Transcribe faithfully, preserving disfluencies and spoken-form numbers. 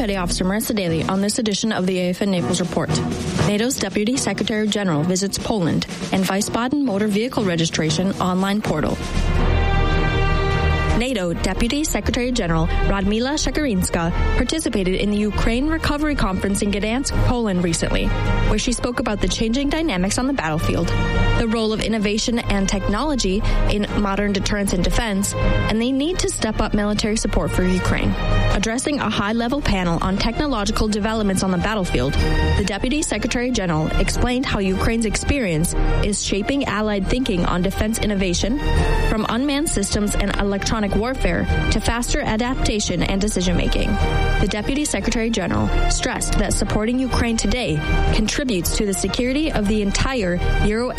Petty Officer Marissa Daly on this edition of the A F N Naples Report. NATO's Deputy Secretary General visits Poland and Wiesbaden Motor Vehicle Registration online portal. NATO Deputy Secretary General Radmila Shekarinska participated in the Ukraine Recovery Conference in Gdansk, Poland recently, where she spoke about the changing dynamics on the battlefield, the role of innovation and technology in modern deterrence and defense, and the need to step up military support for Ukraine. Addressing a high-level panel on technological developments on the battlefield, the Deputy Secretary General explained how Ukraine's experience is shaping Allied thinking on defense innovation, from unmanned systems and electronic warfare to faster adaptation and decision-making. The Deputy Secretary General stressed that supporting Ukraine today contributes to the security of the entire Euro